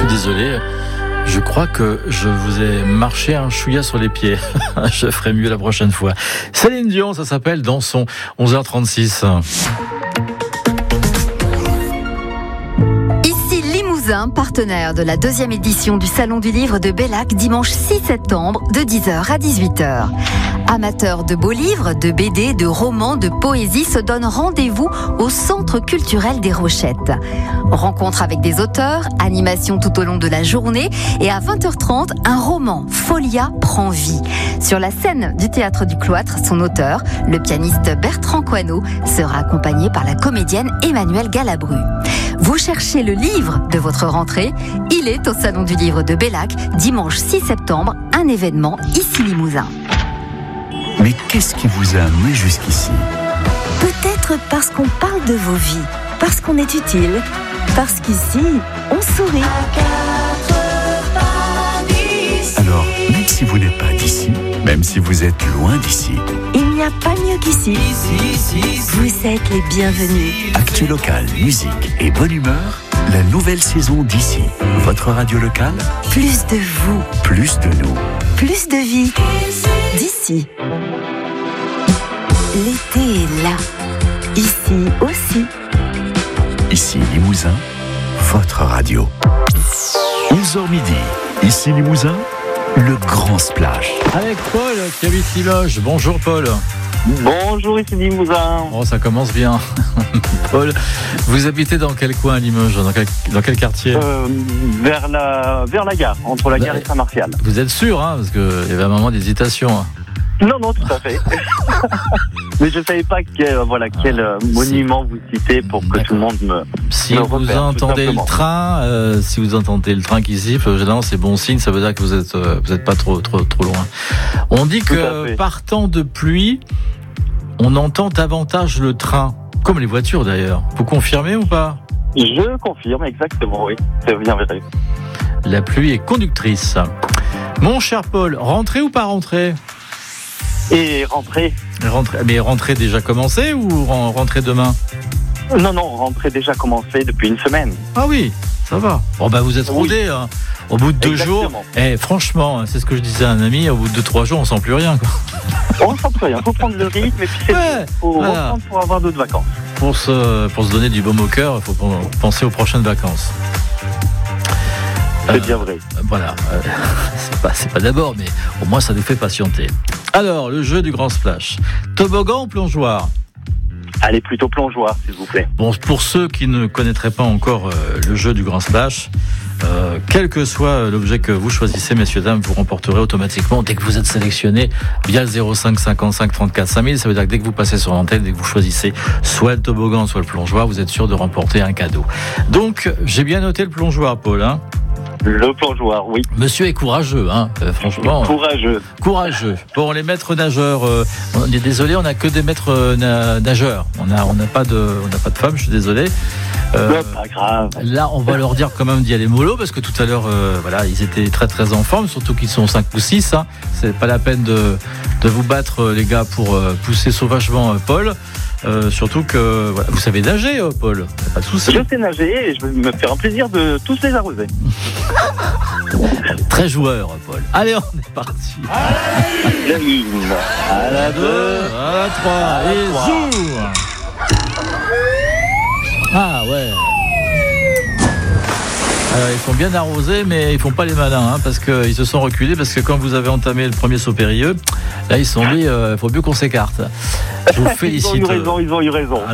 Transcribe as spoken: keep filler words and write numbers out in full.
désolé. Je crois que je vous ai marché un chouïa sur les pieds. Je ferai mieux la prochaine fois. Céline Dion, ça s'appelle Dansons. onze heures trente-six. Ici Limousin, partenaire de la deuxième édition du Salon du Livre de Bellac, dimanche six septembre, de dix heures à dix-huit heures. Amateurs de beaux livres, de B D, de romans, de poésie se donnent rendez-vous au Centre culturel des Rochettes. Rencontre avec des auteurs, animation tout au long de la journée et à vingt heures trente, un roman, Folia, prend vie. Sur la scène du Théâtre du Cloître, son auteur, le pianiste Bertrand Coineau, sera accompagné par la comédienne Emmanuelle Galabru. Vous cherchez le livre de votre rentrée? Il est au Salon du Livre de Bellac, dimanche six septembre, un événement ici Limousin. Mais qu'est-ce qui vous a amené jusqu'ici? Peut-être parce qu'on parle de vos vies, parce qu'on est utile, parce qu'ici, on sourit. Alors, même si vous n'êtes pas d'ici, même si vous êtes loin d'ici, il n'y a pas mieux qu'ici. Vous êtes les bienvenus. Actu local, musique et bonne humeur, la nouvelle saison d'ici. Votre radio locale, Plus de vous, plus de nous. plus de vie. D'ici. L'été est là. Ici aussi. Ici Limousin, votre radio. onze heures midi, ici Limousin, le grand splash. Avec Paul qui habite Limoges. Bonjour Paul. Bonjour, ici Limousin. Oh, ça commence bien. Paul, vous habitez dans quel coin à Limoges? Dans quel, dans quel quartier? Euh, vers, la, vers la gare, entre la gare et Saint-Martial. Vous êtes sûr, hein, parce qu'il y avait un moment d'hésitation. Hein. Non, non, tout à fait. Mais je ne savais pas quel, voilà, quel Ah, monument vous citez pour que D'accord. tout le monde me. Si me vous repère, entendez tout le simplement. train, euh, si vous entendez le train qui siffle, généralement c'est bon signe, ça veut dire que vous êtes, euh, vous êtes pas trop, trop, trop loin. On dit Tout à que fait. par temps de pluie, on entend davantage le train, comme les voitures d'ailleurs. Vous confirmez ou pas? Je confirme, exactement, oui. C'est bien vrai. La pluie est conductrice. Mon cher Paul, rentrez ou pas rentrez? Et rentrée. Rentrez, mais rentrée déjà commencée ou ren- rentrée demain? Non, non, rentrée déjà commencée depuis une semaine. Ah oui, ça va. Bon bah vous êtes Oui. rodés, hein. Au bout de deux Exactement. jours, eh, franchement, c'est ce que je disais à un ami, au bout de deux, trois jours, on sent plus rien, quoi. On ne sent plus rien. Il faut prendre le rythme et puis c'est Ouais, Il faut voilà. reprendre pour avoir d'autres vacances. Pour se, pour se donner du baume au cœur, il faut penser aux prochaines vacances. C'est Euh, bien vrai. Voilà, euh, c'est pas, c'est pas d'abord, mais au moins ça nous fait patienter. Alors, le jeu du grand splash. Toboggan ou plongeoir? Allez, plutôt plongeoir, s'il vous plaît. Bon, pour ceux qui ne connaîtraient pas encore euh, le jeu du grand splash, euh, quel que soit l'objet que vous choisissez, messieurs, dames, vous remporterez automatiquement, dès que vous êtes sélectionné, via le zéro cinq cinquante-cinq trente-quatre cinq mille. Ça veut dire que dès que vous passez sur l'antenne, dès que vous choisissez soit le toboggan, soit le plongeoir, vous êtes sûr de remporter un cadeau. Donc, j'ai bien noté le plongeoir, Paul, hein. Le plongeoir, oui. Monsieur est courageux, hein, euh, franchement. Courageux. Courageux. Bon, les maîtres nageurs, euh, on est désolé, on n'a que des maîtres euh, na- nageurs. On n'a on n'a pas de, on n'a pas de femmes. Je suis désolé. Euh, Non, pas grave. là, on va leur dire quand même d'y aller mollo parce que tout à l'heure, euh, voilà, ils étaient très très en forme, surtout qu'ils sont cinq ou six. Hein. C'est pas la peine de de vous battre, euh, les gars, pour euh, pousser sauvagement euh, Paul. Euh, surtout que voilà, vous savez nager, euh, Paul. Pas de souci. Je sais nager et je vais me faire un plaisir de tous les arroser. Très joueur, Paul. Allez, on est parti. La ligne. À la deux, à la trois, et zou. Ah ouais. Alors, ils sont bien arrosés, mais ils font pas les malins, hein, parce qu'ils se sont reculés, parce que quand vous avez entamé le premier saut périlleux, là ils se sont dit, il euh, faut mieux qu'on s'écarte. Je vous Ils ont félicite. eu raison, ils ont eu raison.